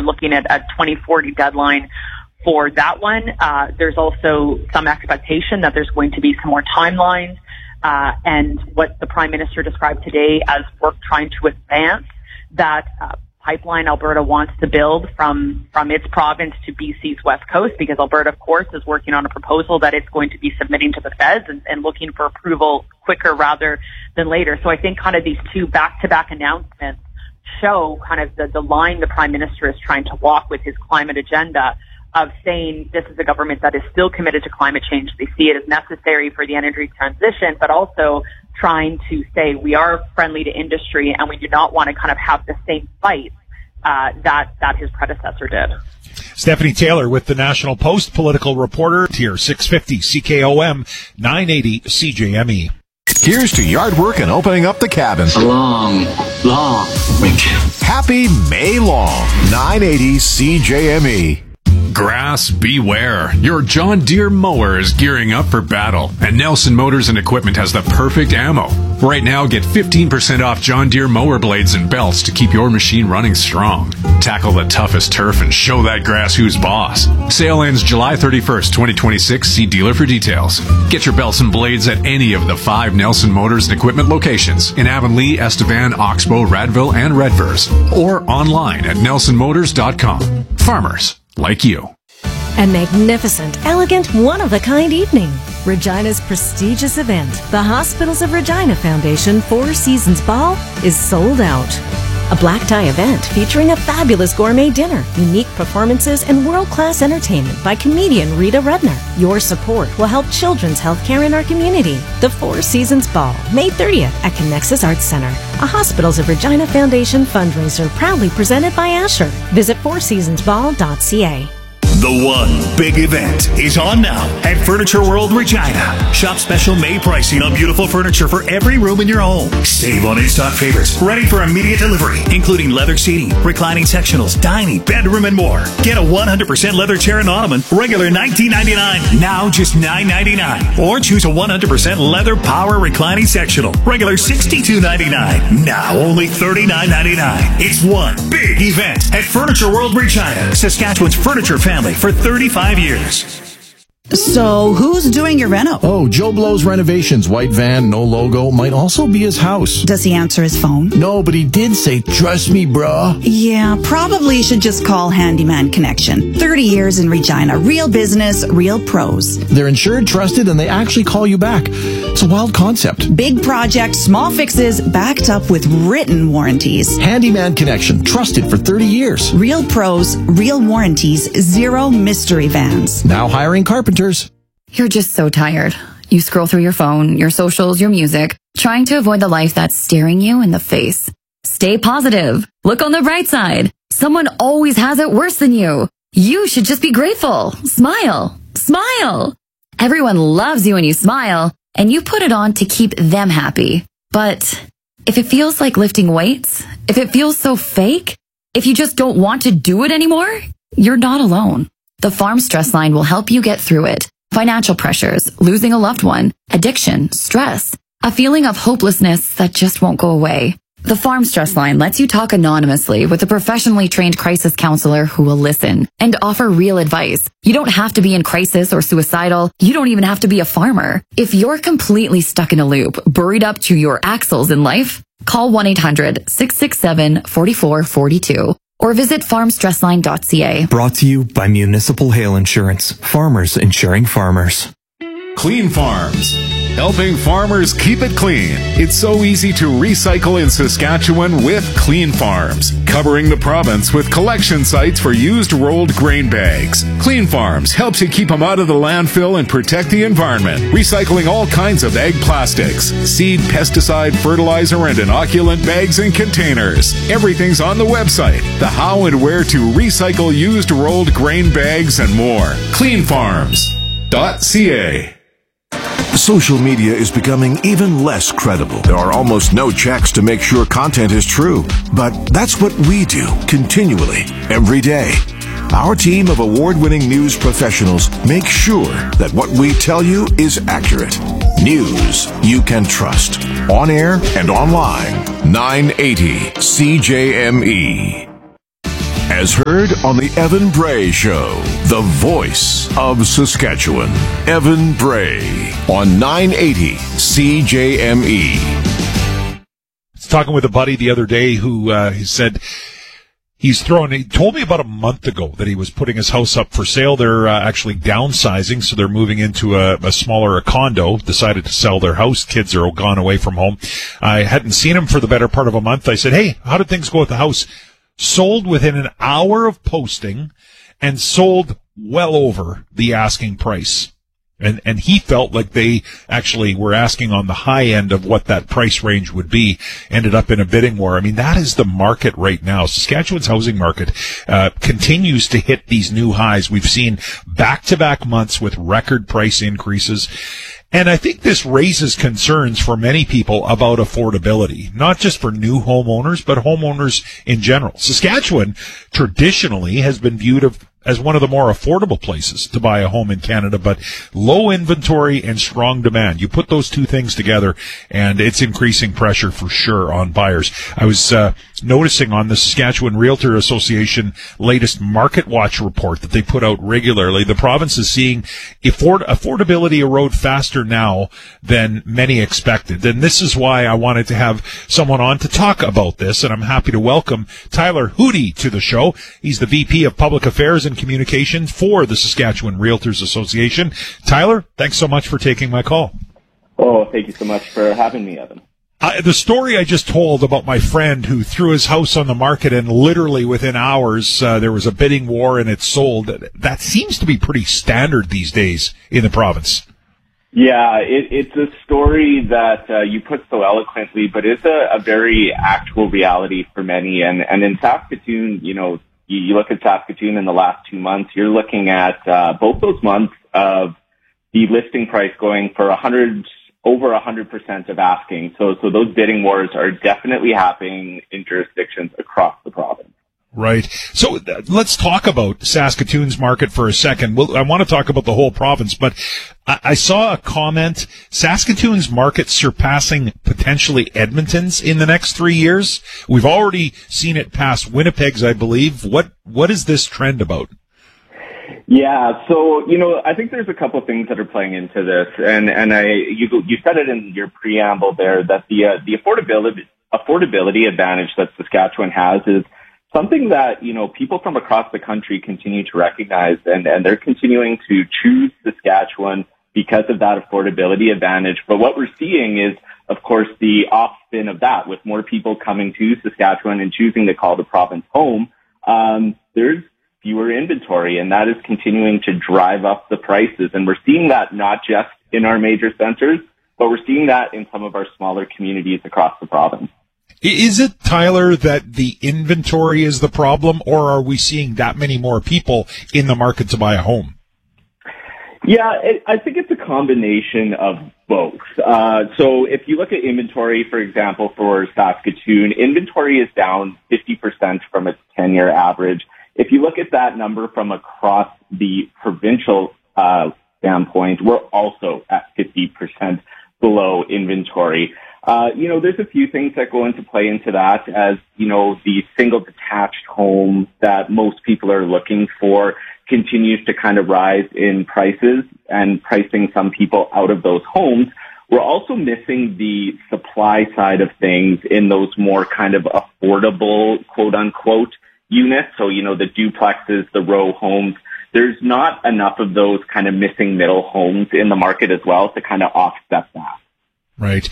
looking at a 2040 deadline for that one. There's also some expectation that there's going to be some more timelines, and what the Prime Minister described today as work trying to advance that pipeline Alberta wants to build from its province to BC's west coast, because Alberta, of course, is working on a proposal that it's going to be submitting to the feds and looking for approval quicker rather than later. So I think kind of these two back-to-back announcements show kind of the line the Prime Minister is trying to walk with his climate agenda of saying this is a government that is still committed to climate change. They see it as necessary for the energy transition, but also trying to say we are friendly to industry and we do not want to kind of have the same fight that his predecessor did. Stephanie Taylor with the National Post, political reporter here, 650 CKOM, 980 CJME. Here's to yard work and opening up the cabin. A long, long weekend. Happy May long, 980 CJME. Grass beware. Your John Deere mower is gearing up for battle, and Nelson Motors and Equipment has the perfect ammo. Right now, get 15% off John Deere mower blades and belts to keep your machine running strong. Tackle the toughest turf and show that grass who's boss. Sale ends July 31st, 2026. See dealer for details. Get your belts and blades at any of the 5 Nelson Motors and Equipment locations in Avonlea, Estevan, Oxbow, Radville, and Redvers, or online at nelsonmotors.com. Farmers like you. A magnificent, elegant, one-of-a-kind evening. Regina's prestigious event, the Hospitals of Regina Foundation Four Seasons Ball, is sold out. A black tie event featuring a fabulous gourmet dinner, unique performances, and world-class entertainment by comedian Rita Rudner. Your support will help children's health care in our community. The Four Seasons Ball, May 30th at Connexus Arts Center, a Hospitals of Regina Foundation fundraiser proudly presented by Asher. Visit fourseasonsball.ca. The one big event is on now at Furniture World Regina. Shop special May pricing on beautiful furniture for every room in your home. Save on in-stock favorites, ready for immediate delivery, including leather seating, reclining sectionals, dining, bedroom, and more. Get a 100% leather chair and ottoman, regular $19.99, now just $9.99. Or choose a 100% leather power reclining sectional, regular $62.99, now only $39.99. It's one big event at Furniture World Regina, Saskatchewan's furniture family for 35 years. So, who's doing your reno? Oh, Joe Blow's Renovations. White van, no logo. Might also be his house. Does he answer his phone? No, but he did say, trust me, bruh. Yeah, probably should just call Handyman Connection. 30 years in Regina. Real business, real pros. They're insured, trusted, and they actually call you back. It's a wild concept. Big project, small fixes, backed up with written warranties. Handyman Connection. Trusted for 30 years. Real pros, real warranties, zero mystery vans. Now hiring carpenters. You're just so tired. You scroll through your phone, your socials, your music, trying to avoid the life that's staring you in the face. Stay positive. Look on the bright side. Someone always has it worse than you. You should just be grateful. Smile. Smile. Everyone loves you when you smile, and you put it on to keep them happy. But if it feels like lifting weights, if it feels so fake, if you just don't want to do it anymore, you're not alone. The Farm Stress Line will help you get through it. Financial pressures, losing a loved one, addiction, stress, a feeling of hopelessness that just won't go away. The Farm Stress Line lets you talk anonymously with a professionally trained crisis counselor who will listen and offer real advice. You don't have to be in crisis or suicidal. You don't even have to be a farmer. If you're completely stuck in a loop, buried up to your axles in life, call 1-800-667-4442. or visit farmstressline.ca. Brought to you by Municipal Hail Insurance. Farmers insuring farmers. Clean Farms, helping farmers keep it clean. It's so easy to recycle in Saskatchewan with Clean Farms, covering the province with collection sites for used rolled grain bags. Clean Farms helps you keep them out of the landfill and protect the environment, recycling all kinds of ag plastics, seed, pesticide, fertilizer, and inoculant bags and containers. Everything's on the website, the how and where to recycle used rolled grain bags and more. Cleanfarms.ca. Social media is becoming even less credible. There are almost no checks to make sure content is true. But that's what we do continually, every day. Our team of award-winning news professionals make sure that what we tell you is accurate. News you can trust. On air and online. 980 CJME. as heard on the Evan Bray Show, the voice of Saskatchewan. Evan Bray on 980 CJME. I was talking with a buddy the other day who he said he told me about a month ago that he was putting his house up for sale. They're actually downsizing, so they're moving into a smaller condo, decided to sell their house. Kids are gone away from home. I hadn't seen him for the better part of a month. I said, hey, how did things go at the house? Sold within an hour of posting and sold well over the asking price. And he felt like they actually were asking on the high end of what that price range would be, ended up in a bidding war. I mean, that is the market right now. Saskatchewan's housing market continues to hit these new highs. We've seen back-to-back months with record price increases. And I think this raises concerns for many people about affordability, not just for new homeowners, but homeowners in general. Saskatchewan traditionally has been viewed as one of the more affordable places to buy a home in Canada, but low inventory and strong demand. You put those two things together, and it's increasing pressure for sure on buyers. I was noticing on the Saskatchewan Realtor Association latest Market Watch report that they put out regularly, the province is seeing affordability erode faster now than many expected. And this is why I wanted to have someone on to talk about this, and I'm happy to welcome Tyler Hootie to the show. He's the VP of Public Affairs and Communications for the Saskatchewan Realtors Association. Tyler, thanks so much for taking my call. Oh, thank you so much for having me, Evan. The story I just told about my friend who threw his house on the market and literally within hours there was a bidding war and it sold, that seems to be pretty standard these days in the province. Yeah, it's a story that you put so eloquently, but it's a very actual reality for many. And in Saskatoon, you know, you look at Saskatoon in the last 2 months, you're looking at both those months of the listing price going for over 100% of asking. So those bidding wars are definitely happening in jurisdictions across the province. Right. So let's talk about Saskatoon's market for a second. I want to talk about the whole province, but I saw a comment, Saskatoon's market surpassing potentially Edmonton's in the next 3 years. We've already seen it pass Winnipeg's, I believe. What is this trend about? Yeah, so, you know, I think there's a couple of things that are playing into this, and you said it in your preamble there that the affordability advantage that Saskatchewan has is something that, you know, people from across the country continue to recognize, and they're continuing to choose Saskatchewan because of that affordability advantage. But what we're seeing is, of course, the off-spin of that, with more people coming to Saskatchewan and choosing to call the province home. There's fewer inventory, and that is continuing to drive up the prices. And we're seeing that not just in our major centers, but we're seeing that in some of our smaller communities across the province. Is it, Tyler, that the inventory is the problem, or are we seeing that many more people in the market to buy a home? Yeah, I think it's a combination of both. So if you look at inventory, for example, for Saskatoon, inventory is down 50% from its 10-year average. If you look at that number from across the provincial standpoint, we're also at 50% below inventory. You know, there's a few things that go into play into that, as, you know, the single detached home that most people are looking for continues to kind of rise in prices and pricing some people out of those homes. We're also missing the supply side of things in those more kind of affordable, quote unquote, units. So, you know, the duplexes, the row homes, there's not enough of those kind of missing middle homes in the market as well to kind of offset that. Right.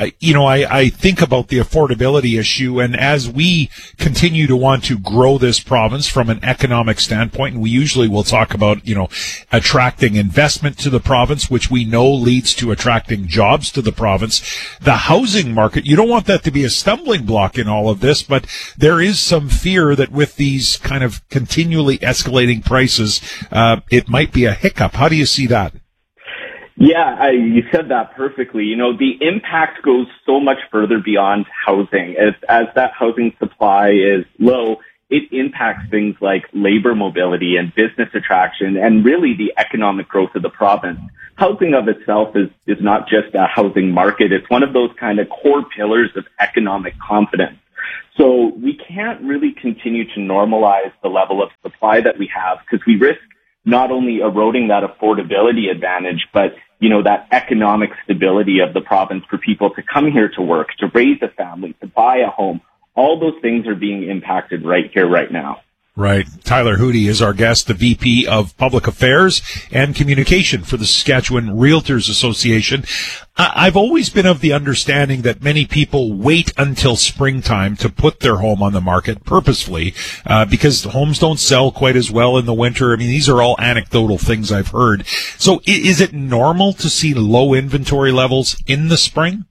I think about the affordability issue, and as we continue to want to grow this province from an economic standpoint, and we usually will talk about, you know, attracting investment to the province, which we know leads to attracting jobs to the province. The housing market, you don't want that to be a stumbling block in all of this, but there is some fear that with these kind of continually escalating prices, it might be a hiccup. How do you see that? Yeah, you said that perfectly. You know, the impact goes so much further beyond housing. As that housing supply is low, it impacts things like labor mobility and business attraction and really the economic growth of the province. Housing of itself is not just a housing market. It's one of those kind of core pillars of economic confidence. So we can't really continue to normalize the level of supply that we have, because we risk not only eroding that affordability advantage, but, that economic stability of the province for people to come here to work, to raise a family, to buy a home. All those things are being impacted right here, right now. Right. Tyler Hootie is our guest, the VP of Public Affairs and Communication for the Saskatchewan Realtors Association. I've always been of the understanding that many people wait until springtime to put their home on the market purposefully, because homes don't sell quite as well in the winter. I mean, these are all anecdotal things I've heard. So is it normal to see low inventory levels in the spring?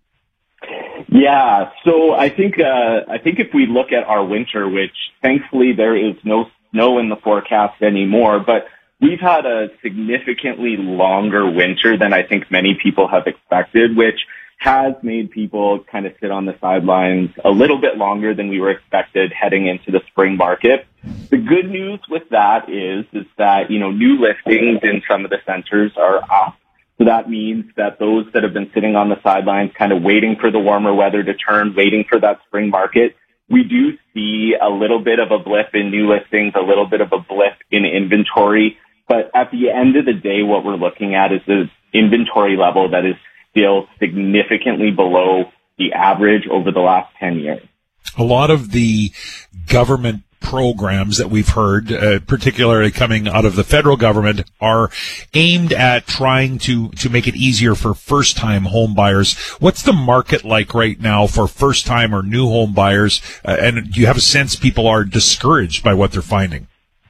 Yeah, so I think if we look at our winter, which thankfully there is no snow in the forecast anymore, but we've had a significantly longer winter than I think many people have expected, which has made people kind of sit on the sidelines a little bit longer than we were expected heading into the spring market. The good news with that is that, new listings in some of the centers are up. So that means that those that have been sitting on the sidelines kind of waiting for the warmer weather to turn, waiting for that spring market, we do see a little bit of a blip in new listings, a little bit of a blip in inventory. But at the end of the day, what we're looking at is the inventory level that is still significantly below the average over the last 10 years. A lot of the government programs that we've heard, particularly coming out of the federal government, are aimed at trying to make it easier for first-time home buyers. What's the market like right now for first-time or new home buyers? And do you have a sense people are discouraged by what they're finding?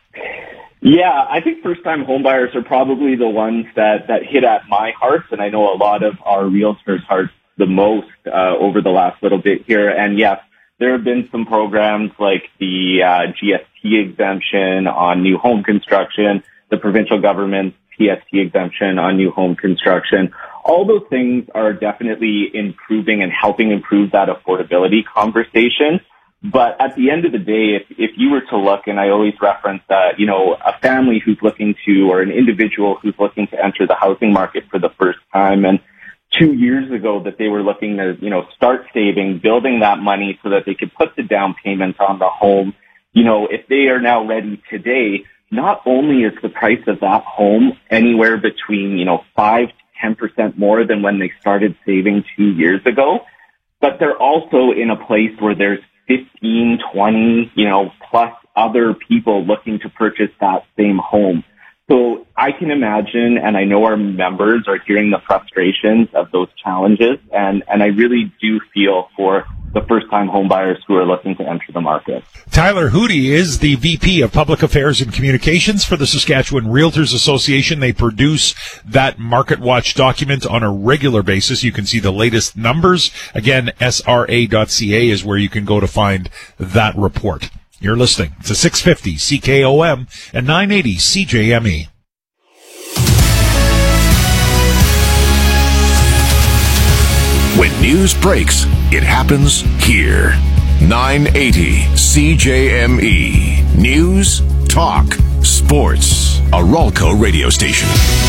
Yeah, I think first-time home buyers are probably the ones that hit at my heart, and I know a lot of our realtors' hearts the most over the last little bit here. And yes, there have been some programs like the GST exemption on new home construction, the provincial government's PST exemption on new home construction. All those things are definitely improving and helping improve that affordability conversation. But at the end of the day, if you were to look, and I always reference that, a family who's looking to, or an individual who's looking to enter the housing market for the first time, and 2 years ago that they were looking to, start saving, building that money so that they could put the down payment on the home. If they are now ready today, not only is the price of that home anywhere between, 5 to 10% more than when they started saving 2 years ago, but they're also in a place where there's 15, 20, plus other people looking to purchase that same home. So I can imagine, and I know our members are hearing the frustrations of those challenges, and I really do feel for the first-time home buyers who are looking to enter the market. Tyler Hootie is the VP of Public Affairs and Communications for the Saskatchewan Realtors Association. They produce that Market Watch document on a regular basis. You can see the latest numbers. Again, sra.ca is where you can go to find that report. You're listening to 650 CKOM and 980 CJME. When news breaks, it happens here. 980 CJME. News, talk, sports. A Ralco radio station.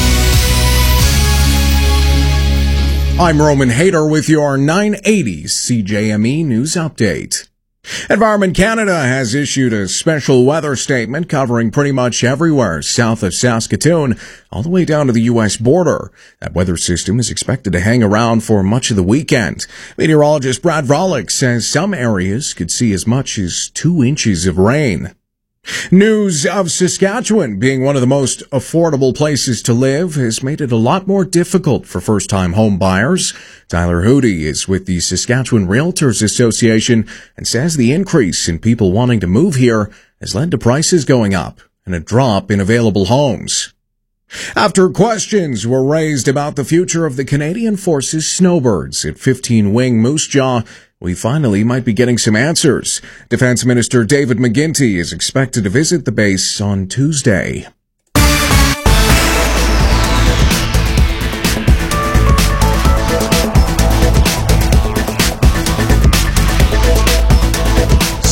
I'm Roman Hader with your 980 CJME News Update. Environment Canada has issued a special weather statement covering pretty much everywhere south of Saskatoon, all the way down to the U.S. border. That weather system is expected to hang around for much of the weekend. Meteorologist Brad Vralik says some areas could see as much as 2 inches of rain. News of Saskatchewan being one of the most affordable places to live has made it a lot more difficult for first-time home buyers. Tyler Hootie is with the Saskatchewan Realtors Association and says the increase in people wanting to move here has led to prices going up and a drop in available homes. After questions were raised about the future of the Canadian Forces Snowbirds at 15 Wing Moose Jaw, we finally might be getting some answers. Defense Minister David McGuinty is expected to visit the base on Tuesday.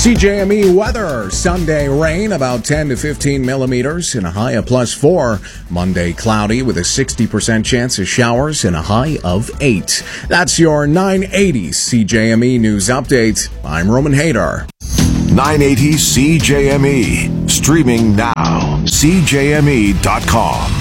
CJME weather. Sunday rain about 10 to 15 millimeters and a high of +4. Monday cloudy with a 60% chance of showers and a high of 8. That's your 980 CJME news update. I'm Roman Haydar. 980 CJME. Streaming now. CJME.com.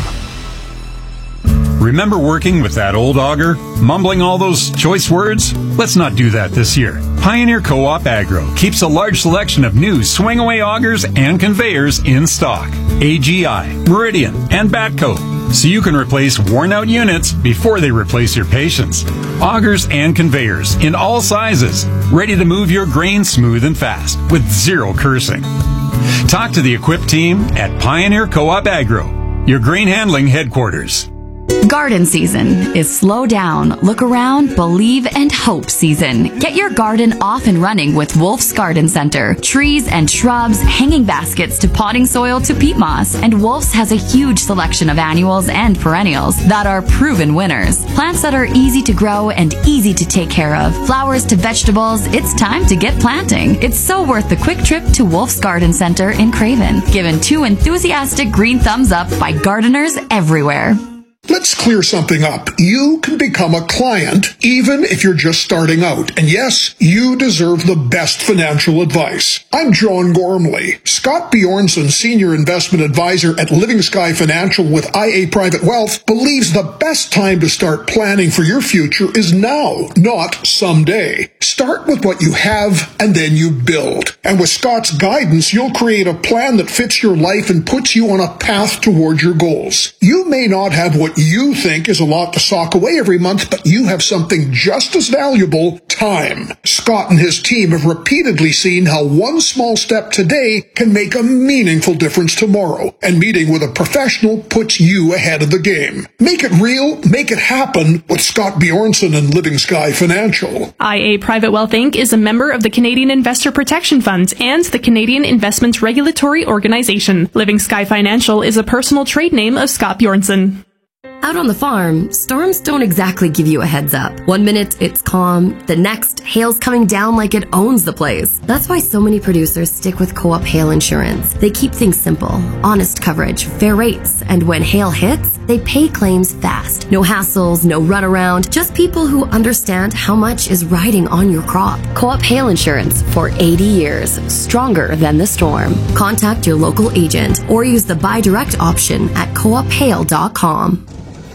Remember working with that old auger? Mumbling all those choice words? Let's not do that this year. Pioneer Co-op Agro keeps a large selection of new swing-away augers and conveyors in stock. AGI, Meridian, and Batco. So you can replace worn-out units before they replace your patience. Augers and conveyors in all sizes, ready to move your grain smooth and fast with zero cursing. Talk to the equipped team at Pioneer Co-op Agro, your grain handling headquarters. Garden season is slow down, look around, believe, and hope season. Get your garden off and running with Wolf's Garden Center. Trees and shrubs, hanging baskets to potting soil to peat moss. And Wolf's has a huge selection of annuals and perennials that are proven winners. Plants that are easy to grow and easy to take care of. Flowers to vegetables, it's time to get planting. It's so worth the quick trip to Wolf's Garden Center in Craven. Given 2 enthusiastic green thumbs up by gardeners everywhere. Let's clear something up. You can become a client even if you're just starting out. And yes, you deserve the best financial advice. I'm John Gormley. Scott Bjornson, Senior Investment Advisor at Living Sky Financial with IA Private Wealth, believes the best time to start planning for your future is now, not someday. Start with what you have and then you build. And with Scott's guidance, you'll create a plan that fits your life and puts you on a path towards your goals. You may not have what you think is a lot to sock away every month, but you have something just as valuable, time. Scott and his team have repeatedly seen how one small step today can make a meaningful difference tomorrow, and meeting with a professional puts you ahead of the game. Make it real, make it happen with Scott Bjornson and Living Sky Financial. IA Private Wealth Inc. is a member of the Canadian Investor Protection Fund and the Canadian Investments Regulatory Organization. Living Sky Financial is a personal trade name of Scott Bjornson. Out on the farm, storms don't exactly give you a heads up. 1 minute, it's calm. The next, hail's coming down like it owns the place. That's why so many producers stick with Co-op Hail Insurance. They keep things simple, honest coverage, fair rates, and when hail hits, they pay claims fast. No hassles, no runaround, just people who understand how much is riding on your crop. Co-op Hail Insurance for 80 years, stronger than the storm. Contact your local agent or use the buy direct option at coophail.com.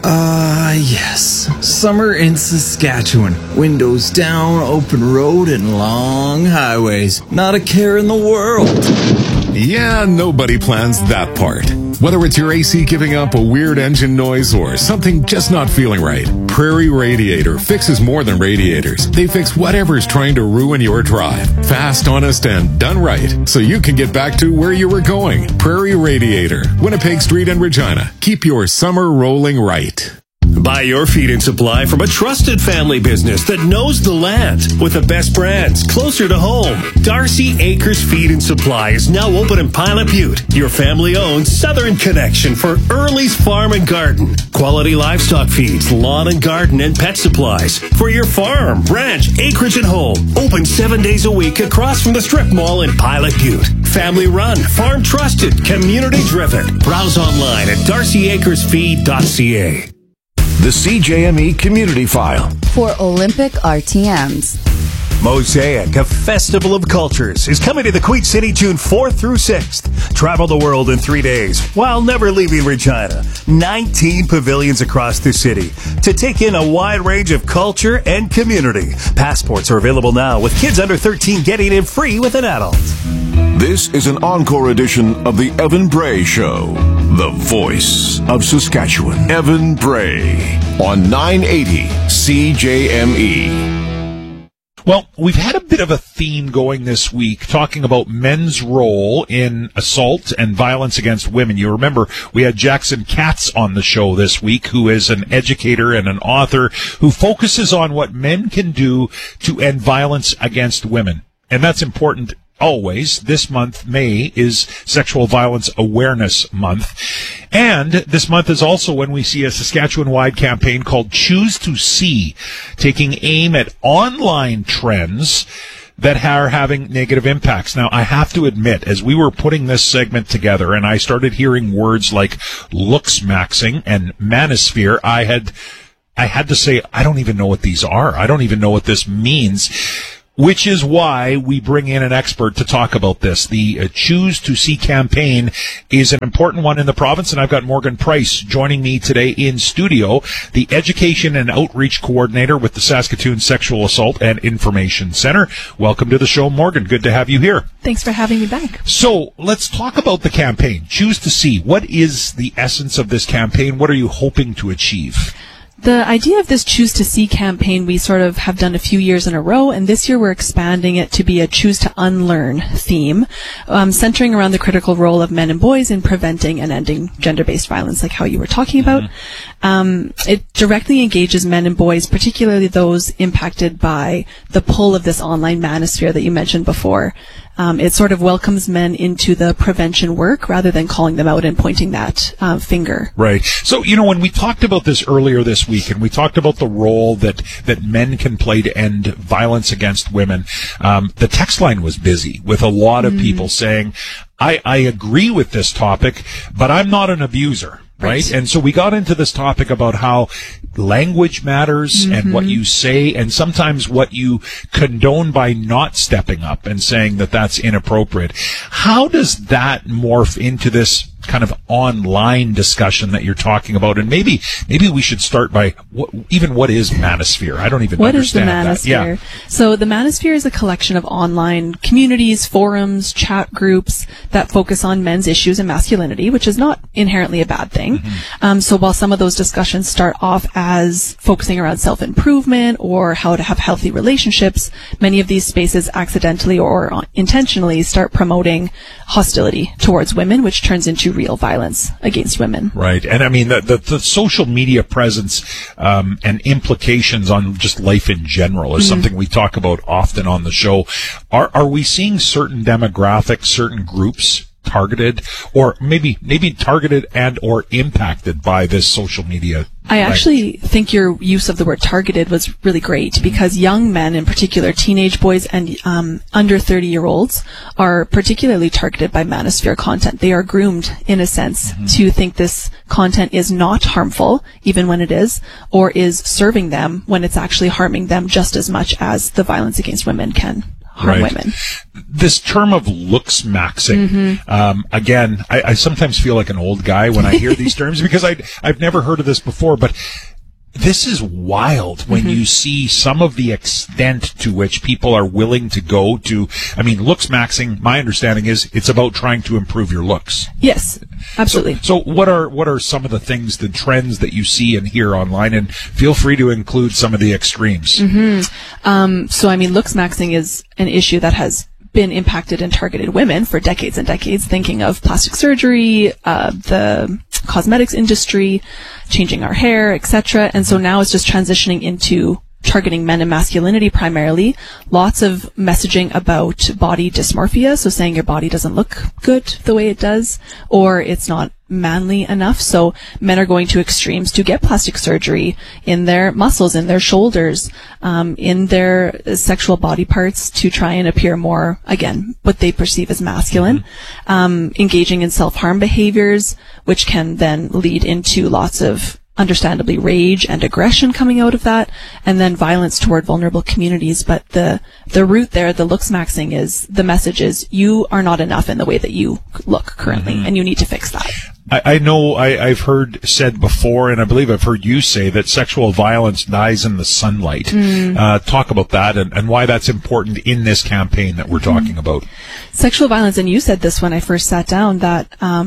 Yes. Summer in Saskatchewan. Windows down, open road, and long highways. Not a care in the world. Yeah, nobody plans that part. Whether it's your AC giving up a weird engine noise or something just not feeling right, Prairie Radiator fixes more than radiators. They fix whatever's trying to ruin your drive. Fast, honest, and done right, so you can get back to where you were going. Prairie Radiator, Winnipeg Street and Regina. Keep your summer rolling right. Buy your feed and supply from a trusted family business that knows the land with the best brands closer to home. Darcy Acres Feed and Supply is now open in Pilot Butte, your family-owned southern connection for Early's Farm and Garden. Quality livestock feeds, lawn and garden, and pet supplies for your farm, ranch, acreage, and home. Open 7 days a week across from the Strip Mall in Pilot Butte. Family run, farm trusted, community driven. Browse online at darcyacresfeed.ca. The CJME Community File. For Olympic RTMs. Mosaic, a festival of cultures, is coming to the Queen City June 4th through 6th. Travel the world in 3 days while never leaving Regina. 19 pavilions across the city to take in a wide range of culture and community. Passports are available now, with kids under 13 getting in free with an adult. This is an encore edition of the Evan Bray Show. The voice of Saskatchewan. Evan Bray on 980 CJME. Well, we've had a bit of a theme going this week talking about men's role in assault and violence against women. You remember we had Jackson Katz on the show this week, who is an educator and an author who focuses on what men can do to end violence against women. And that's important always. This month, May, is Sexual Violence Awareness Month. And this month is also when we see a Saskatchewan-wide campaign called Choose to See, taking aim at online trends that are having negative impacts. Now, I have to admit, as we were putting this segment together and I started hearing words like looks-maxing and manosphere, I had to say, I don't even know what these are. I don't even know what this means. Which is why we bring in an expert to talk about this. The Choose to See campaign is an important one in the province, and I've got Morgan Price joining me today in studio, the Education and Outreach Coordinator with the Saskatoon Sexual Assault and Information Centre. Welcome to the show, Morgan. Good to have you here. Thanks for having me back. So let's talk about the campaign, Choose to See. What is the essence of this campaign? What are you hoping to achieve? The idea of this Choose to See campaign we sort of have done a few years in a row, and this year we're expanding it to be a Choose to Unlearn theme, centering around the critical role of men and boys in preventing and ending gender-based violence, like how you were talking about. It directly engages men and boys, particularly those impacted by the pull of this online manosphere that you mentioned before. It sort of welcomes men into the prevention work rather than calling them out and pointing that finger. Right. So, when we talked about this earlier this week, and we talked about the role that men can play to end violence against women, the text line was busy with a lot of people saying, I agree with this topic, but I'm not an abuser. Right. And so we got into this topic about how language matters and what you say, and sometimes what you condone by not stepping up and saying that that's inappropriate. How does that morph into this kind of online discussion that you're talking about? And maybe we should start by what is manosphere? I don't even understand that. What is the manosphere? Yeah. So the manosphere is a collection of online communities, forums, chat groups that focus on men's issues and masculinity, which is not inherently a bad thing. So while some of those discussions start off as focusing around self-improvement or how to have healthy relationships, many of these spaces accidentally or intentionally start promoting hostility towards women, which turns into real violence against women. Right. And I mean, the social media presence and implications on just life in general is something we talk about often on the show. Are we seeing certain demographics, certain groups targeted, or maybe targeted and or impacted by this social media? I actually think your use of the word targeted was really great, because young men, in particular teenage boys and under 30-year-olds, are particularly targeted by manosphere content. They are groomed, in a sense, to think this content is not harmful, even when it is, or is serving them when it's actually harming them just as much as the violence against women can harm women. This term of looks maxing, again, I sometimes feel like an old guy when I hear these terms, because I've never heard of this before, but this is wild when you see some of the extent to which people are willing to go to. I mean, looks maxing, my understanding is it's about trying to improve your looks. Yes, absolutely. So what are some of the things, the trends that you see and hear online? And feel free to include some of the extremes. So, I mean, looks maxing is an issue that has been impacted and targeted women for decades and decades, thinking of plastic surgery, the cosmetics industry, changing our hair, etc. And so now it's just transitioning into targeting men and masculinity primarily. Lots of messaging about body dysmorphia, so saying your body doesn't look good the way it does, or it's not manly enough. So men are going to extremes to get plastic surgery in their muscles, in their shoulders, in their sexual body parts to try and appear more, again, what they perceive as masculine. Engaging in self-harm behaviors, which can then lead into lots of understandably rage and aggression coming out of that, and then violence toward vulnerable communities. But the root there, the looks maxing, is the message is you are not enough in the way that you look currently, and you need to fix that. I know I've heard said before, and I believe I've heard you say, that sexual violence dies in the sunlight. Talk about that and why that's important in this campaign that we're talking about. Sexual violence, and you said this when I first sat down, that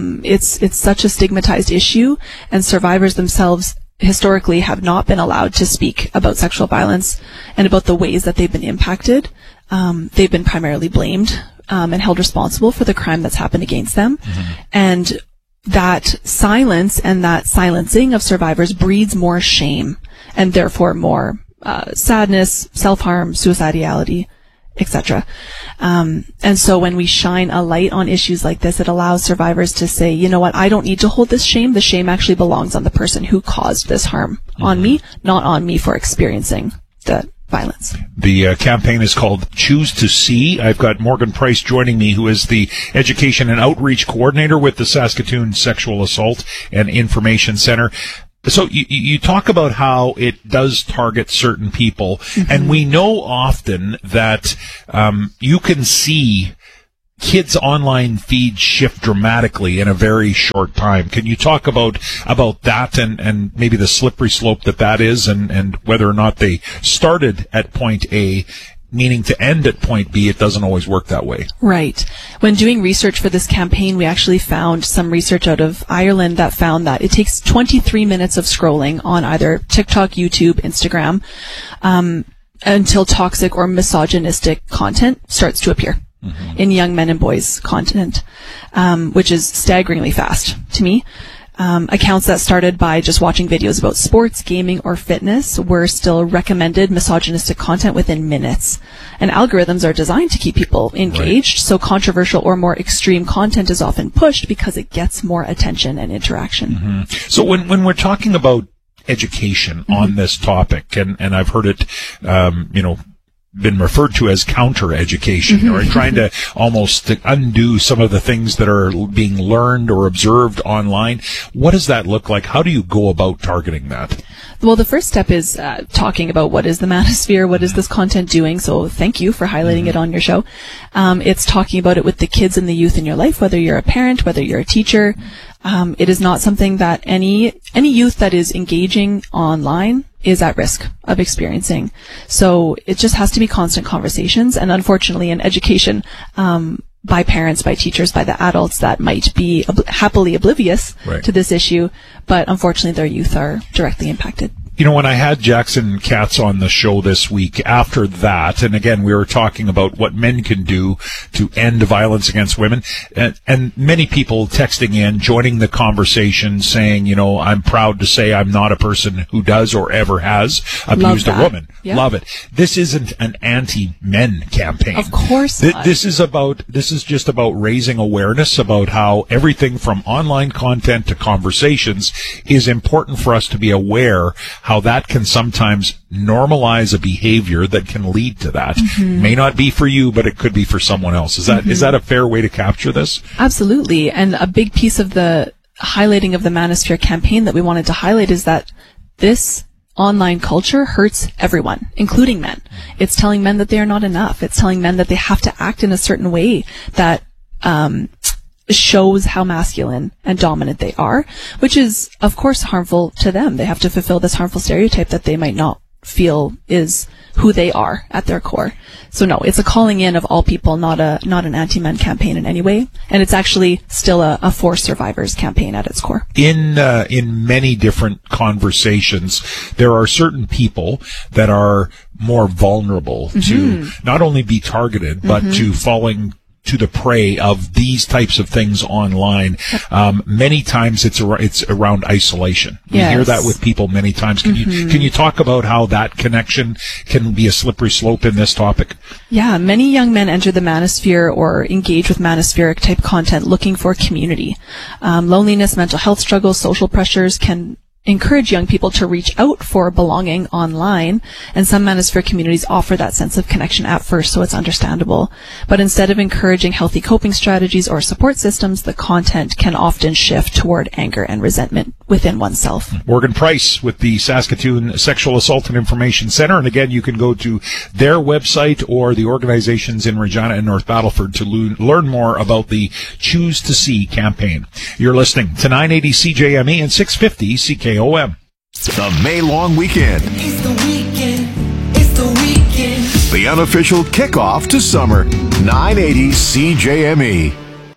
it's such a stigmatized issue, and survivors themselves historically have not been allowed to speak about sexual violence and about the ways that they've been impacted. They've been primarily blamed and held responsible for the crime that's happened against them. And that silence and that silencing of survivors breeds more shame, and therefore more sadness, self-harm, suicidality, etc. And so when we shine a light on issues like this, it allows survivors to say, you know what, I don't need to hold this shame. The shame actually belongs on the person who caused this harm on me, not on me for experiencing the violence. The campaign is called Choose to See. I've got Morgan Price joining me, who is the Education and Outreach Coordinator with the Saskatoon Sexual Assault and Information Center. So you talk about how it does target certain people, and we know often that you can see kids' online feeds shift dramatically in a very short time. Can you talk about that and maybe the slippery slope that is, and whether or not they started at point A, meaning to end at point B? It doesn't always work that way. Right. When doing research for this campaign, we actually found some research out of Ireland that found that it takes 23 minutes of scrolling on either TikTok, YouTube, Instagram, until toxic or misogynistic content starts to appear in young men and boys' content, which is staggeringly fast to me. Accounts that started by just watching videos about sports, gaming, or fitness were still recommended misogynistic content within minutes. And algorithms are designed to keep people engaged, so controversial or more extreme content is often pushed because it gets more attention and interaction. So when we're talking about education on this topic, and I've heard it, been referred to as counter-education, or trying to almost undo some of the things that are being learned or observed online. What does that look like? How do you go about targeting that? Well, the first step is talking about what is the manosphere, what is this content doing, so thank you for highlighting it on your show. It's talking about it with the kids and the youth in your life, whether you're a parent, whether you're a teacher. It is not something that any youth that is engaging online is at risk of experiencing. So it just has to be constant conversations, and unfortunately in education, by parents, by teachers, by the adults that might be happily oblivious to this issue, but unfortunately their youth are directly impacted. You know, when I had Jackson Katz on the show this week, after that, and again, we were talking about what men can do to end violence against women, and many people texting in, joining the conversation, saying, you know, I'm proud to say I'm not a person who does or ever has abused a woman. Yeah. Love it. This isn't an anti-men campaign. Of course not. This is just about raising awareness about how everything from online content to conversations is important for us to be aware how that can sometimes normalize a behavior that can lead to that. May not be for you, but it could be for someone else. Is that a fair way to capture this? Absolutely. And a big piece of the highlighting of the Manosphere campaign that we wanted to highlight is that this online culture hurts everyone, including men. It's telling men that they are not enough. It's telling men that they have to act in a certain way that shows how masculine and dominant they are, which is, of course, harmful to them. They have to fulfill this harmful stereotype that they might not feel is who they are at their core. So no, it's a calling in of all people, not an anti-men campaign in any way. And it's actually still a for survivors campaign at its core. In many different conversations, there are certain people that are more vulnerable to not only be targeted, but to falling to the prey of these types of things online. Many times it's around isolation. We hear that with people many times. Can you talk about how that connection can be a slippery slope in this topic? Yeah, many young men enter the manosphere or engage with manospheric type content looking for community. Loneliness, mental health struggles, social pressures can encourage young people to reach out for belonging online, and some manosphere communities offer that sense of connection at first, so it's understandable. But instead of encouraging healthy coping strategies or support systems, the content can often shift toward anger and resentment within oneself. Morgan Price with the Saskatoon Sexual Assault and Information Center, and again, you can go to their website or the organizations in Regina and North Battleford to learn more about the Choose to See campaign. You're listening to 980 CJME and 650 CKOM. The May long weekend. It's the weekend. It's the weekend. The unofficial kickoff to summer. 980 CJME.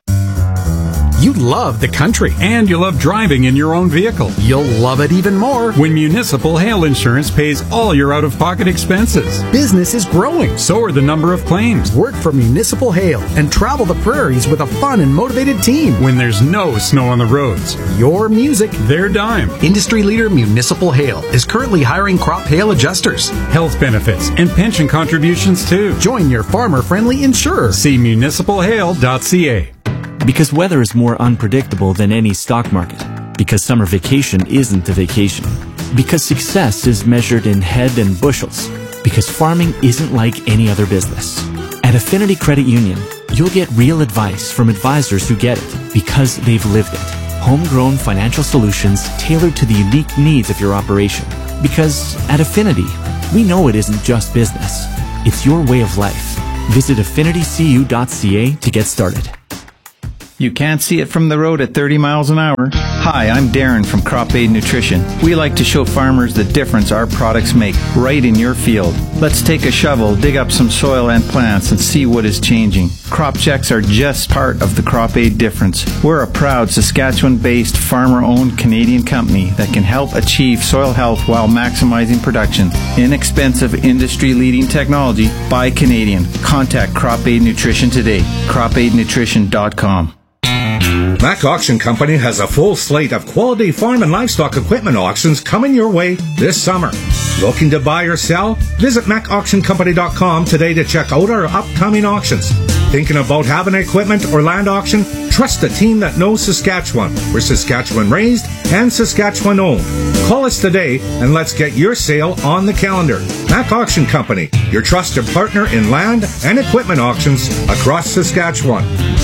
You love the country and you love driving in your own vehicle. You'll love it even more when Municipal Hail Insurance pays all your out-of-pocket expenses. Business is growing. So are the number of claims. Work for Municipal Hail and travel the prairies with a fun and motivated team. When there's no snow on the roads. Your music, their dime. Industry leader Municipal Hail is currently hiring crop hail adjusters. Health benefits and pension contributions too. Join your farmer-friendly insurer. See municipalhail.ca. Because weather is more unpredictable than any stock market. Because summer vacation isn't a vacation. Because success is measured in head and bushels. because farming isn't like any other business. At Affinity Credit Union, you'll get real advice from advisors who get it because they've lived it. Homegrown financial solutions tailored to the unique needs of your operation. Because at Affinity, we know it isn't just business. It's your way of life. Visit affinitycu.ca to get started. You can't see it from the road at 30 miles an hour. Hi, I'm Darren from Crop Aid Nutrition. We like to show farmers the difference our products make right in your field. Let's take a shovel, dig up some soil and plants, and see what is changing. Crop checks are just part of the Crop Aid difference. We're a proud Saskatchewan-based, farmer-owned Canadian company that can help achieve soil health while maximizing production. Inexpensive, industry-leading technology by Canadian. Contact Crop Aid Nutrition today. cropaidnutrition.com. Mac Auction Company has a full slate of quality farm and livestock equipment auctions coming your way this summer. Looking to buy or sell? Visit MacAuctionCompany.com today to check out our upcoming auctions. Thinking about having an equipment or land auction? Trust the team that knows Saskatchewan. We're Saskatchewan raised and Saskatchewan owned. Call us today and let's get your sale on the calendar. Mac Auction Company, your trusted partner in land and equipment auctions across Saskatchewan.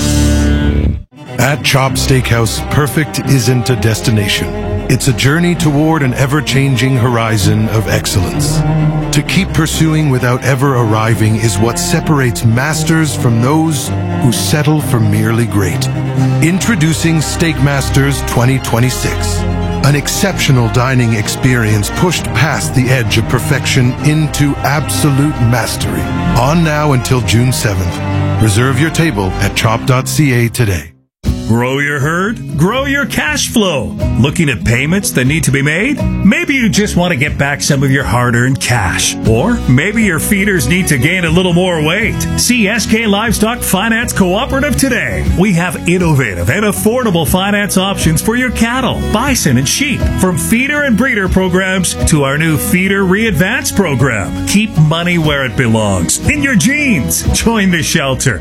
At Chop Steakhouse, perfect isn't a destination. It's a journey toward an ever-changing horizon of excellence. To keep pursuing without ever arriving is what separates masters from those who settle for merely great. Introducing Steak Masters 2026. An exceptional dining experience pushed past the edge of perfection into absolute mastery. On now until June 7th. Reserve your table at chop.ca today. Grow your herd, grow your cash flow. Looking at payments that need to be made? Maybe you just want to get back some of your hard-earned cash. Or maybe your feeders need to gain a little more weight. See SK Livestock Finance Cooperative today. We have innovative and affordable finance options for your cattle, bison, and sheep. From feeder and breeder programs to our new Feeder Re-Advance program. Keep money where it belongs, in your jeans. Join the shelter.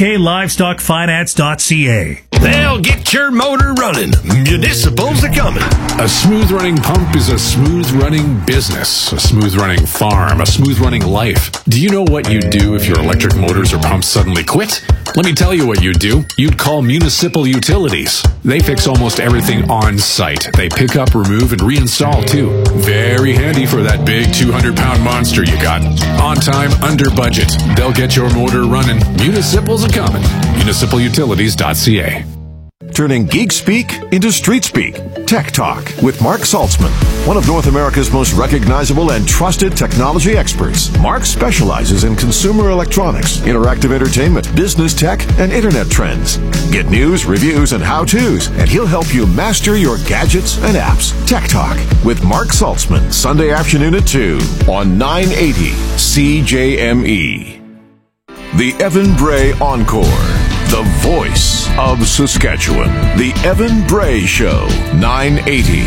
SKLivestockFinance.ca. They'll get your motor running. Municipals are coming. A smooth running pump is a smooth running business, a smooth running farm, a smooth running life. Do you know what you'd do if your electric motors or pumps suddenly quit? Let me tell you what you'd do. You'd call Municipal Utilities. They fix almost everything on site. They pick up, remove, and reinstall too. Very handy for that big 200-pound monster you got. On time, under budget. They'll get your motor running. Municipals are coming. MunicipalUtilities.ca. Turning geek speak into street speak. Tech Talk with Mark Saltzman, one of North America's most recognizable and trusted technology experts. Mark specializes in consumer electronics, interactive entertainment, business tech, and internet trends. Get news, reviews, and how-tos, and he'll help you master your gadgets and apps. Tech Talk with Mark Saltzman, Sunday afternoon at 2 on 980 CJME. The Evan Bray Encore. The voice of Saskatchewan. The Evan Bray Show, 980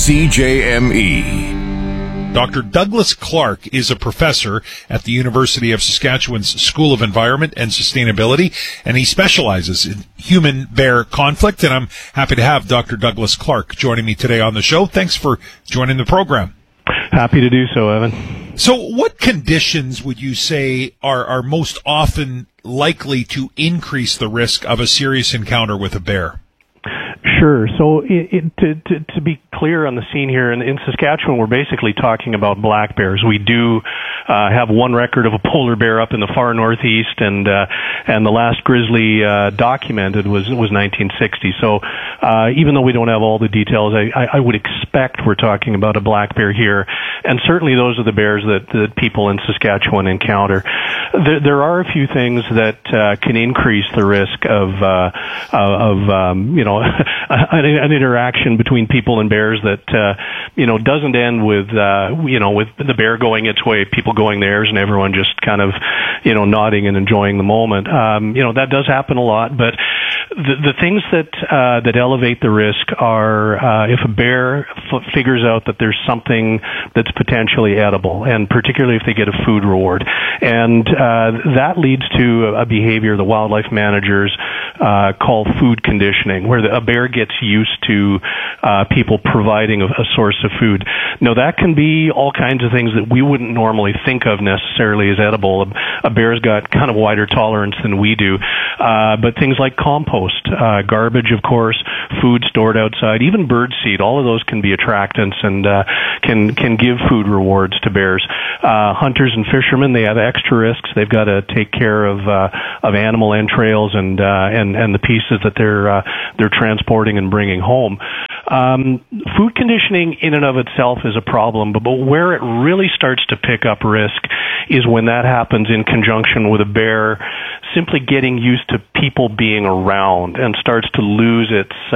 CJME. Dr. Douglas Clark is a professor at the University of Saskatchewan's School of Environment and Sustainability, and he specializes in human-bear conflict, and I'm happy to have Dr. Douglas Clark joining me today on the show. Thanks for joining the program. Happy to do so, Evan. So what conditions would you say are most often likely to increase the risk of a serious encounter with a bear? Sure. So to be clear on the scene here, in Saskatchewan, we're basically talking about black bears. We do have one record of a polar bear up in the far northeast, and the last grizzly documented was 1960. So even though we don't have all the details, I would expect we're talking about a black bear here, and certainly those are the bears that people in Saskatchewan encounter. There are a few things that can increase the risk of an interaction between people and bears that doesn't end with with the bear going its way, people going theirs, and everyone just kind of nodding and enjoying the moment. That does happen a lot, but the things that elevate the risk are if a bear figures out that there's something that's potentially edible, and particularly if they get a food reward. And that leads to a behavior the wildlife managers call food conditioning, where a bear gets used to people providing a source of food. Now, that can be all kinds of things that we wouldn't normally think of necessarily as edible. A bear's got kind of wider tolerance than we do. But things like compost, garbage, of course, food stored outside, even bird seed, all of those can be attractants and can give food rewards to bears. Hunters and fishermen, they have extra risks. They've got to take care of animal entrails and the pieces that they're transporting and bringing home. Food conditioning in and of itself is a problem, but where it really starts to pick up risk is when that happens in conjunction with a bear simply getting used to people being around and starts to lose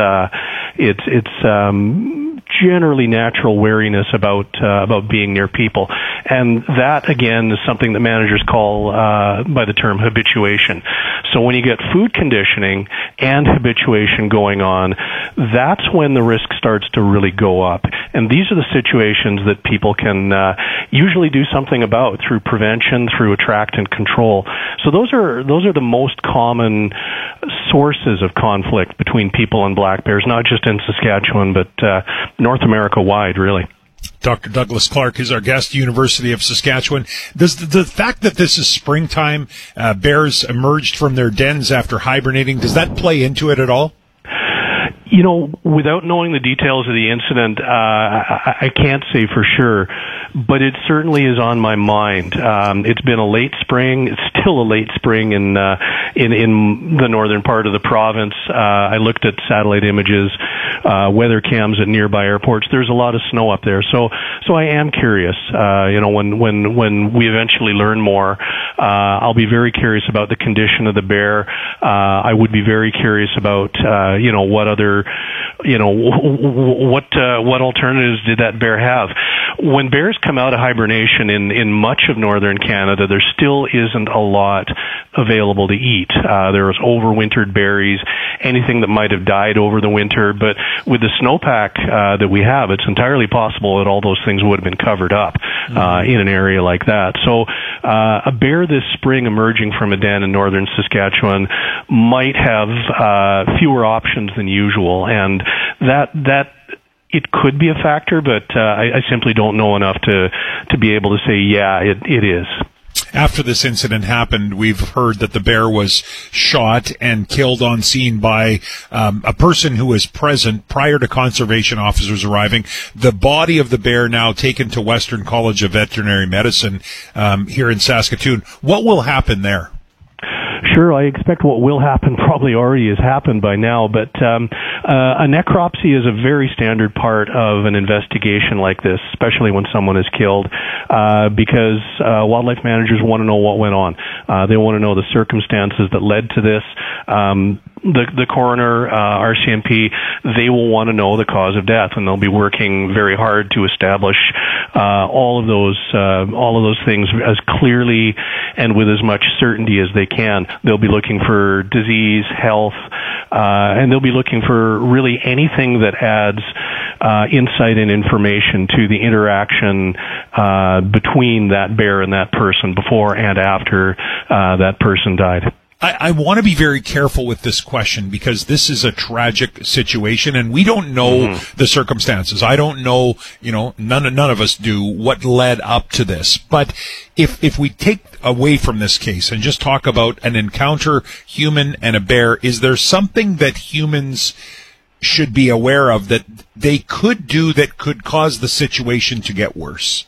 its generally natural wariness about being near people. And that, again, is something that managers call by the term habituation. So when you get food conditioning and habituation going on, that's when the risk starts to really go up. And these are the situations that people can usually do something about through prevention, through attract and control. So those are the most common sources of conflict between people and black bears, not just in Saskatchewan, but North America wide, really. Dr. Douglas Clark is our guest, University of Saskatchewan. Does the fact that this is springtime, bears emerged from their dens after hibernating, does that play into it at all? You know, without knowing the details of the incident, I can't say for sure, but it certainly is on my mind. It's been a late spring. It's still a late spring in the northern part of the province. I looked at satellite images, weather cams at nearby airports. There's a lot of snow up there, so I am curious. When we eventually learn more, I'll be very curious about the condition of the bear. I would be very curious about what other what alternatives did that bear have? When bears come out of hibernation in much of northern Canada, there still isn't a lot available to eat. There's overwintered berries, anything that might have died over the winter, but with the snowpack that we have, it's entirely possible that all those things would have been covered up in an area like that. So a bear this spring emerging from a den in northern Saskatchewan might have fewer options than usual, and that it could be a factor, but I simply don't know enough to be able to say, yeah, it is. After this incident happened, we've heard that the bear was shot and killed on scene by a person who was present prior to conservation officers arriving. The body of the bear now taken to Western College of Veterinary Medicine here in Saskatoon. What will happen there? Sure, I expect what will happen probably already has happened by now, but a necropsy is a very standard part of an investigation like this, especially when someone is killed, because wildlife managers want to know what went on. They want to know the circumstances that led to this. The coroner, RCMP, they will want to know the cause of death, and they'll be working very hard to establish all of those things as clearly and with as much certainty as they can. They'll be looking for disease, health, and they'll be looking for really anything that adds insight and information to the interaction between that bear and that person before and after that person died. I want to be very careful with this question because this is a tragic situation and we don't know the circumstances. I don't know, none of us do what led up to this. But if we take away from this case and just talk about an encounter, human and a bear, is there something that humans should be aware of that they could do that could cause the situation to get worse?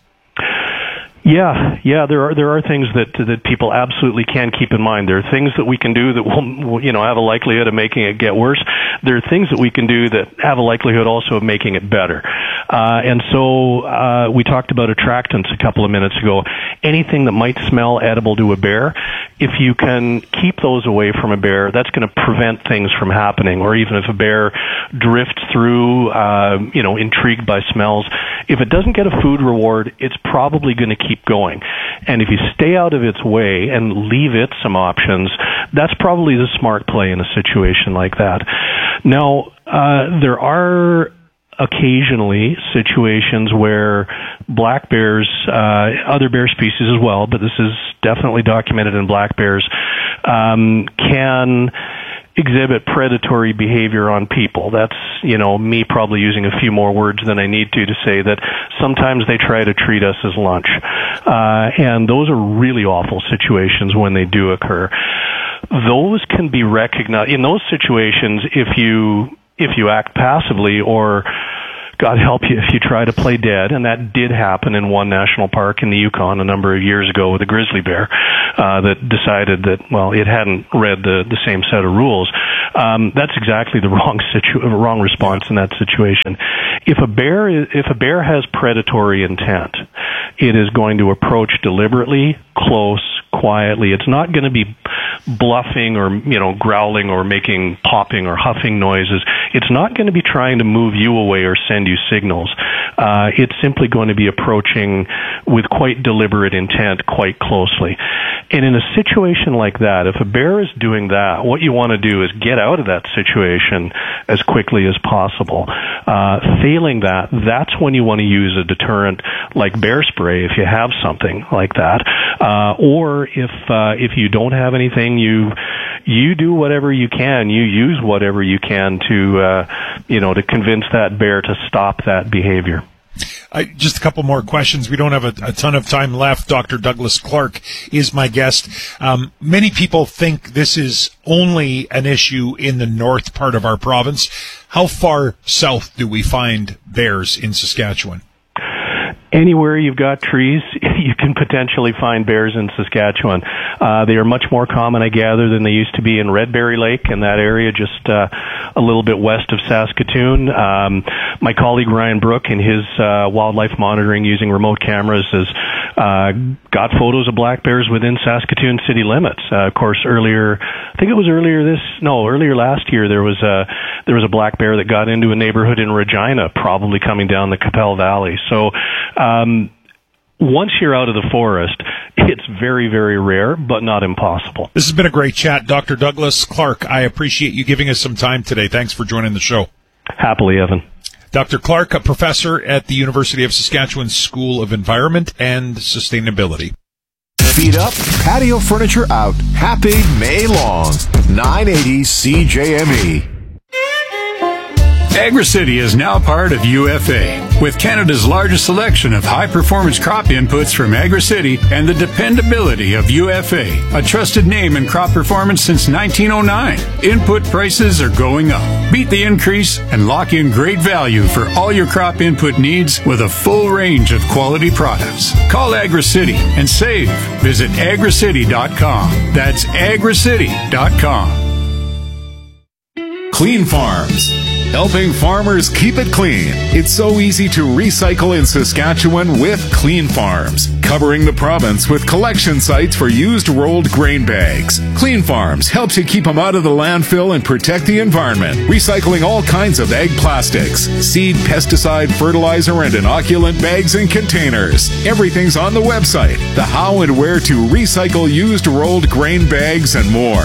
Yeah, there are things that people absolutely can keep in mind. There are things that we can do that will have a likelihood of making it get worse. There are things that we can do that have a likelihood also of making it better. And so we talked about attractants a couple of minutes ago. Anything that might smell edible to a bear, if you can keep those away from a bear, that's going to prevent things from happening. Or even if a bear drifts through, intrigued by smells, If it doesn't get a food reward, it's probably going to keep going. And if you stay out of its way and leave it some options, that's probably the smart play in a situation like that. Now, there are occasionally situations where black bears, other bear species as well, but this is definitely documented in black bears, can exhibit predatory behavior on people. That's, me probably using a few more words than I need to say that sometimes they try to treat us as lunch. And those are really awful situations when they do occur. Those can be recognized. In those situations, if you act passively, or God help you if you try to play dead, and that did happen in one national park in the Yukon a number of years ago with a grizzly bear that decided that, it hadn't read the same set of rules. That's exactly the wrong response in that situation. If a bear has predatory intent, it is going to approach deliberately, close, quietly. It's not going to be bluffing or, growling or making popping or huffing noises. It's not going to be trying to move you away or send you signals. It's simply going to be approaching with quite deliberate intent, quite closely. And in a situation like that, if a bear is doing that, what you want to do is get out of that situation as quickly as possible. Failing that, that's when you want to use a deterrent like bear spray if you have something like that. Or if you don't have anything, you do whatever you can. You use whatever you can to convince that bear to stop that behavior. Just a couple more questions. We don't have a ton of time left. Dr. Douglas Clark is my guest. Many people think this is only an issue in the north part of our province. How far south do we find bears in Saskatchewan? Anywhere you've got trees, you can potentially find bears in Saskatchewan. They are much more common, I gather, than they used to be in Redberry Lake and that area just a little bit west of Saskatoon. My colleague Ryan Brook, in his wildlife monitoring using remote cameras, has got photos of black bears within Saskatoon city limits. Of course, earlier last year, there was a black bear that got into a neighborhood in Regina, probably coming down the Qu'Appelle Valley. So once you're out of the forest, it's very, very rare, but not impossible. This has been a great chat. Dr. Douglas Clark, I appreciate you giving us some time today. Thanks for joining the show. Happily, Evan. Dr. Clark, a professor at the University of Saskatchewan School of Environment and Sustainability. Feet up, patio furniture out. Happy May long. 980 CJME. AgriCity is now part of UFA, with Canada's largest selection of high-performance crop inputs from AgriCity and the dependability of UFA, a trusted name in crop performance since 1909. Input prices are going up. Beat the increase and lock in great value for all your crop input needs with a full range of quality products. Call AgriCity and save. Visit agricity.com. That's agricity.com. Clean Farms, helping farmers keep it clean. It's so easy to recycle in Saskatchewan with Clean Farms, covering the province with collection sites for used rolled grain bags. Clean Farms helps you keep them out of the landfill and protect the environment, recycling all kinds of ag plastics, seed, pesticide, fertilizer, and inoculant bags and containers. Everything's on the website, the how and where to recycle used rolled grain bags and more.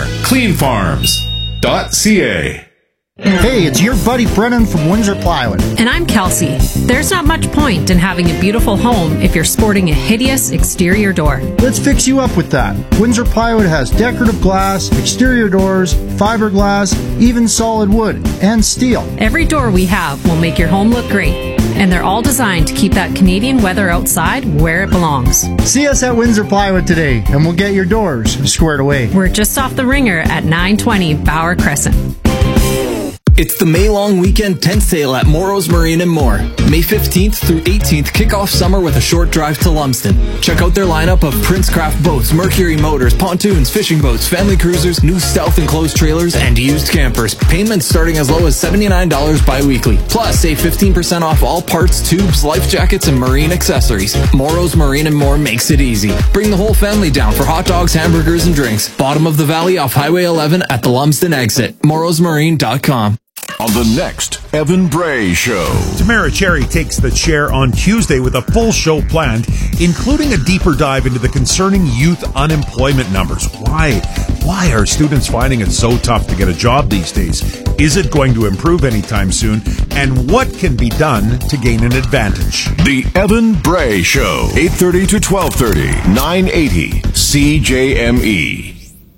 Cleanfarms.ca. Hey, it's your buddy Brennan from Windsor Plywood. And I'm Kelsey. There's not much point in having a beautiful home if you're sporting a hideous exterior door. Let's fix you up with that. Windsor Plywood has decorative glass, exterior doors, fiberglass, even solid wood, and steel. Every door we have will make your home look great. And they're all designed to keep that Canadian weather outside where it belongs. See us at Windsor Plywood today, and we'll get your doors squared away. We're just off the Ringer at 920 Bauer Crescent. It's the May long weekend tent sale at Morrow's Marine and More. May 15th through 18th, kick off summer with a short drive to Lumsden. Check out their lineup of Princecraft boats, Mercury motors, pontoons, fishing boats, family cruisers, new stealth enclosed trailers, and used campers. Payments starting as low as $79 bi-weekly. Plus, save 15% off all parts, tubes, life jackets, and marine accessories. Morrow's Marine and More makes it easy. Bring the whole family down for hot dogs, hamburgers, and drinks. Bottom of the valley off Highway 11 at the Lumsden exit. morrowsmarine.com. on the next Evan Bray Show. Tamara Cherry takes the chair on Tuesday with a full show planned, including a deeper dive into the concerning youth unemployment numbers. Why are students finding it so tough to get a job these days? Is it going to improve anytime soon? And what can be done to gain an advantage? The Evan Bray Show, 8:30 to 12:30, 980 CJME.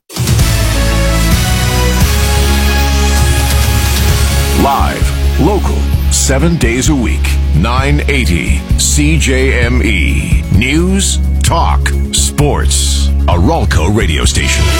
Live, local, 7 days a week, 980 CJME. News, talk, sports. A Ralco radio station.